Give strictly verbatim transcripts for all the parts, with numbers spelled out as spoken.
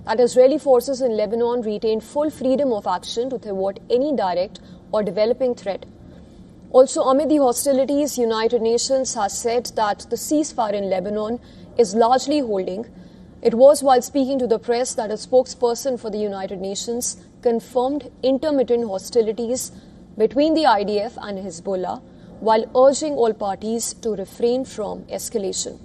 that Israeli forces in Lebanon retained full freedom of action to thwart any direct or developing threat. Also, amid the hostilities, United Nations has said that the ceasefire in Lebanon is largely holding. It was while speaking to the press that a spokesperson for the United Nations confirmed intermittent hostilities between the I D F and Hezbollah, while urging all parties to refrain from escalation.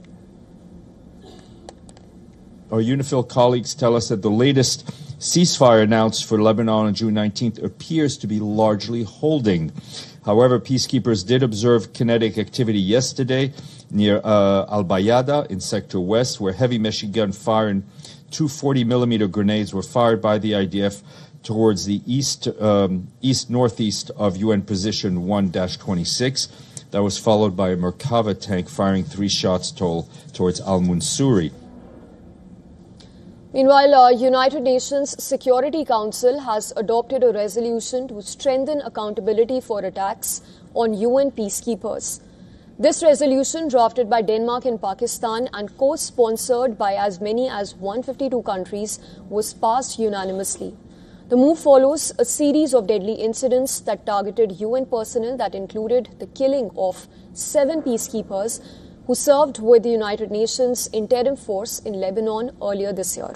Our UNIFIL colleagues tell us that the latest ceasefire announced for Lebanon on June nineteenth appears to be largely holding. However, peacekeepers did observe kinetic activity yesterday near uh, Al-Bayada in Sector West, where heavy machine gun fire and two forty millimeter grenades were fired by the I D F towards the east, um, east-northeast of U N Position one dash twenty-six. That was followed by a Merkava tank firing three shots toll towards Al-Munsuri. Meanwhile, uh, United Nations Security Council has adopted a resolution to strengthen accountability for attacks on U N peacekeepers. This resolution, drafted by Denmark and Pakistan and co-sponsored by as many as one hundred fifty-two countries, was passed unanimously. The move follows a series of deadly incidents that targeted U N personnel that included the killing of seven peacekeepers who served with the United Nations Interim Force in Lebanon earlier this year.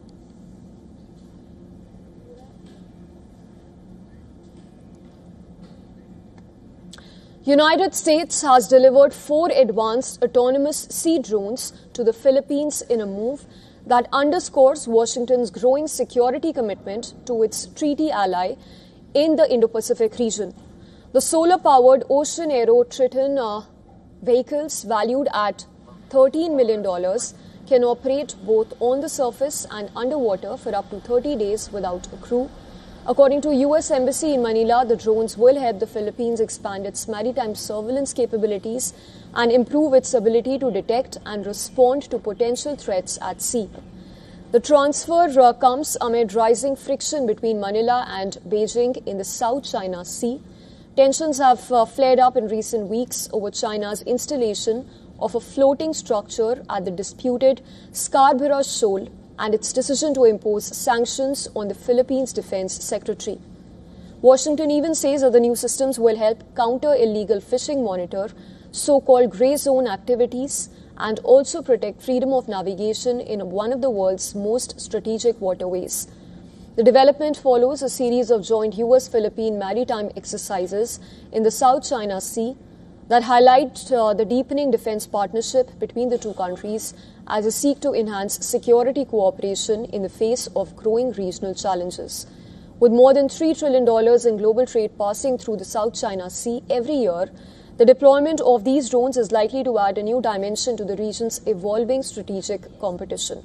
United States has delivered four advanced autonomous sea drones to the Philippines in a move that underscores Washington's growing security commitment to its treaty ally in the Indo-Pacific region. The solar-powered Ocean Aero Triton uh, vehicles, valued at thirteen million dollars, can operate both on the surface and underwater for up to thirty days without a crew. According to U S Embassy in Manila, the drones will help the Philippines expand its maritime surveillance capabilities and improve its ability to detect and respond to potential threats at sea. The transfer uh, comes amid rising friction between Manila and Beijing in the South China Sea. Tensions have uh, flared up in recent weeks over China's installation of a floating structure at the disputed Scarborough Shoal and its decision to impose sanctions on the Philippines Defense Secretary. Washington even says that the new systems will help counter illegal fishing, monitor so-called grey zone activities, and also protect freedom of navigation in one of the world's most strategic waterways. The development follows a series of joint U S-Philippine maritime exercises in the South China Sea that highlight uh, the deepening defense partnership between the two countries as they seek to enhance security cooperation in the face of growing regional challenges. With more than three trillion dollars in global trade passing through the South China Sea every year, the deployment of these drones is likely to add a new dimension to the region's evolving strategic competition.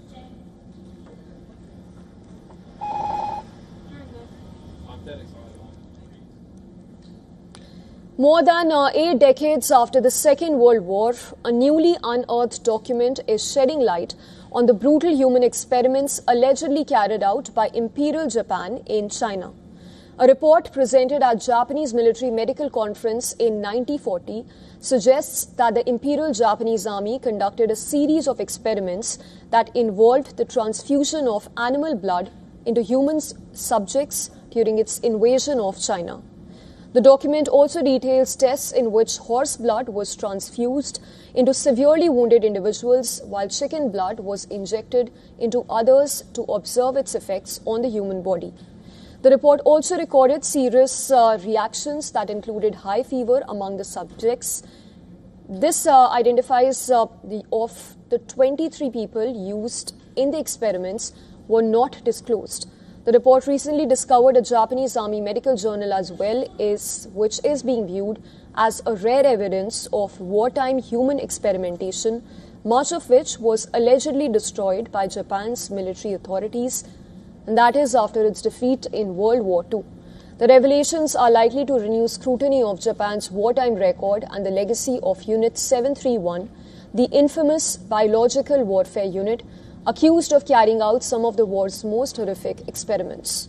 More than uh, eight decades after the Second World War, a newly unearthed document is shedding light on the brutal human experiments allegedly carried out by Imperial Japan in China. A report presented at Japanese Military Medical Conference in nineteen forty suggests that the Imperial Japanese Army conducted a series of experiments that involved the transfusion of animal blood into human subjects during its invasion of China. The document also details tests in which horse blood was transfused into severely wounded individuals, while chicken blood was injected into others to observe its effects on the human body. The report also recorded serious uh, reactions that included high fever among the subjects. This uh, identifies uh, the of the twenty-three people used in the experiments were not disclosed. The report recently discovered a Japanese Army medical journal as well, is, which is being viewed as a rare evidence of wartime human experimentation, much of which was allegedly destroyed by Japan's military authorities, and that is after its defeat in World War Two. The revelations are likely to renew scrutiny of Japan's wartime record and the legacy of Unit seven thirty-one, the infamous biological warfare unit, accused of carrying out some of the war's most horrific experiments.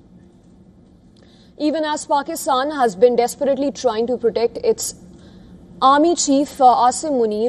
Even as Pakistan has been desperately trying to protect its Army Chief uh, Asim Munir